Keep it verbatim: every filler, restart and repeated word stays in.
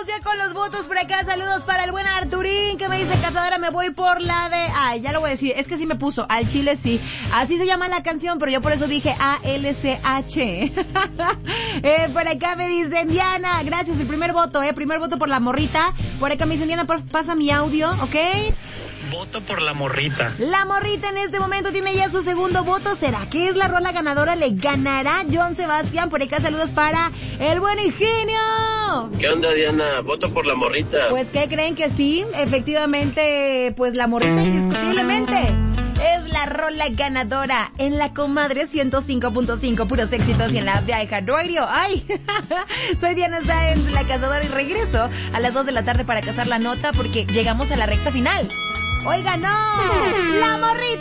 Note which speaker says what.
Speaker 1: Vamos ya con los votos por acá. Saludos para el buen Arturín, que me dice: cazadora, me voy por la de... Ay, ya lo voy a decir. Es que sí me puso. Al chile sí. Así se llama la canción, pero yo por eso dije A L C H. eh, por acá me dicen: Diana, gracias. El primer voto, eh. Primer voto por la morrita. Por acá me dicen: Diana, por, pasa mi audio, ¿ok?
Speaker 2: Voto por la morrita.
Speaker 1: La morrita en este momento tiene ya su segundo voto. ¿Será que es la rola ganadora? ¿Le ganará John Sebastián? Por acá saludos para el buen Ingenio.
Speaker 3: ¿Qué onda, Diana? Voto por la morrita.
Speaker 1: Pues, ¿qué creen? Que sí, efectivamente, pues la morrita indiscutiblemente es la rola ganadora en la Comadre ciento cinco punto cinco, puros éxitos, y en la app de iHeartRadio. ¡Ay! Soy Diana Sáenz, la cazadora, y regreso a las dos de la tarde para cazar la nota, porque llegamos a la recta final. ¡Oiga, no! ¡La morrita!